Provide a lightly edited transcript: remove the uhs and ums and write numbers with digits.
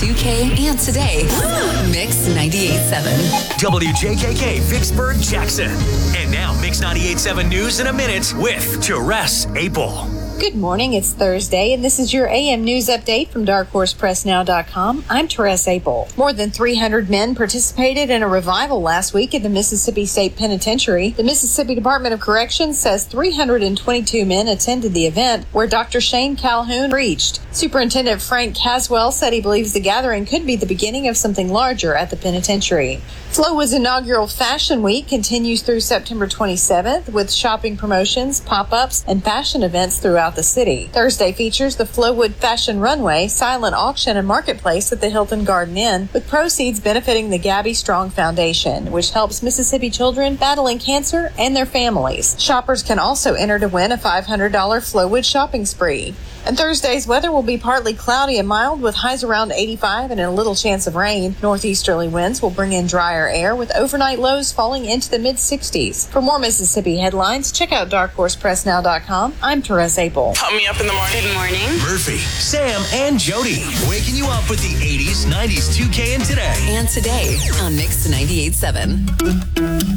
2K, and today. Mix 98.7. WJKK, Vicksburg, Jackson. And now, Mix 98.7 News in a minute with Therese Apel. Good morning. It's Thursday, and this is your AM News Update from DarkHorsePressNow.com. I'm Therese Apel. More than 300 men participated in a revival last week at the Mississippi State Penitentiary. The Mississippi Department of Corrections says 322 men attended the event, where Dr. Shane Calhoun preached. Superintendent Frank Caswell said he believes the gathering could be the beginning of something larger at the penitentiary. Flowood's inaugural Fashion Week continues through September 27th with shopping promotions, pop-ups, and fashion events throughout the city. Thursday features the Flowood Fashion Runway, silent auction, and marketplace at the Hilton Garden Inn, with proceeds benefiting the Gabby Strong Foundation, which helps Mississippi children battling cancer and their families. Shoppers can also enter to win a $500 Flowood shopping spree. And Thursday's weather will be partly cloudy and mild with highs around 85 and a little chance of rain. Northeasterly winds will bring in drier air with overnight lows falling into the mid-60s. For more Mississippi headlines, check out DarkHorsePressNow.com. I'm Therese Apel. Pump me up in the morning. Good morning. Murphy, Sam, and Jody. Waking you up with the 80s, 90s, 2K, and today. And today on Mix 98.7.